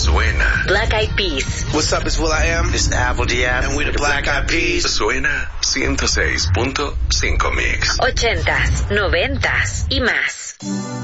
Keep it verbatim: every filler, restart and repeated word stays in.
Suena. Black Eyed Peas. What's up, it's Will I Am. It's Apple Diab. And we're the Black Eyed Peas. Suena ciento seis punto cinco Mix. Ochentas, noventas y más.